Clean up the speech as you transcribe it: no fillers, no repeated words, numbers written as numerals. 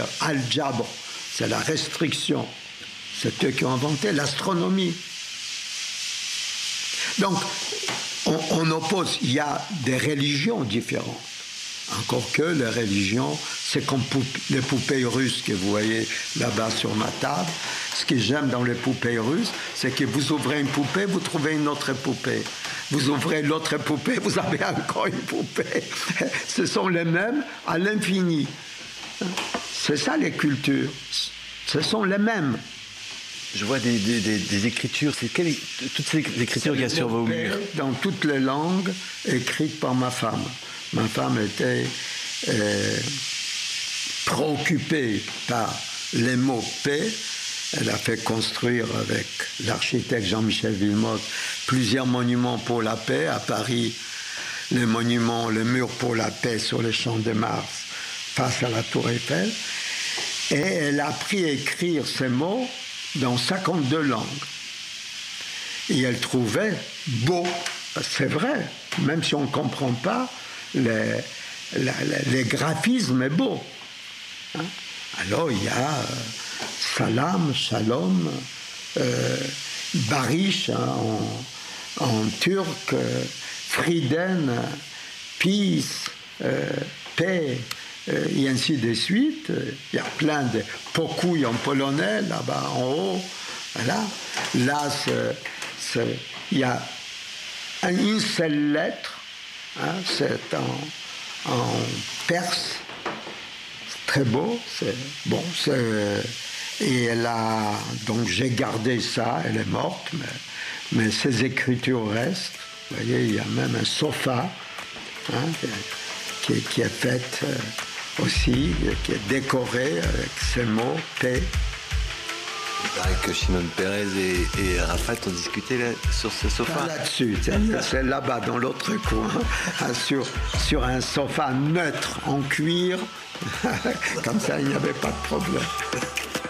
Al-Jabr, c'est la restriction. C'est eux qui ont inventé l'astronomie. Donc, on oppose, il y a des religions différentes. Encore que les religions, c'est comme les poupées russes que vous voyez là-bas sur ma table. Ce que j'aime dans les poupées russes, c'est que vous ouvrez une poupée, vous trouvez une autre poupée. Vous ouvrez l'autre poupée, vous avez encore une poupée. Ce sont les mêmes à l'infini. C'est ça les cultures. Ce sont les mêmes. Je vois des écritures. Toutes ces écritures qu'il y a sur vos murs? Dans toutes les langues, écrites par ma femme. Ma femme était préoccupée par les mots paix. Elle a fait construire avec l'architecte Jean-Michel Villemotte plusieurs monuments pour la paix. À Paris, le mur pour la paix sur le Champ de Mars, face à la Tour Eiffel. Et elle a appris à écrire ces mots dans 52 langues. Et elle trouvait beau, c'est vrai, même si on ne comprend pas, les graphismes est beau. Hein? Alors il y a salam, shalom, barish en turc, frieden, peace, paix, et ainsi de suite. Il y a plein de pokój en polonais là-bas en haut. Voilà. Là, il y a une seule lettre. Hein, c'est en perse, c'est très beau, et elle a, donc j'ai gardé ça, elle est morte, mais ses écritures restent. Vous voyez, il y a même un sofa qui est fait aussi, qui est décoré avec ces mots, paix. Il paraît que Shimon Peres et Arafat ont discuté là, sur ce sofa. Pas là-dessus, c'est là-bas dans l'autre coin, sur un sofa neutre en cuir. Comme ça, il n'y avait pas de problème.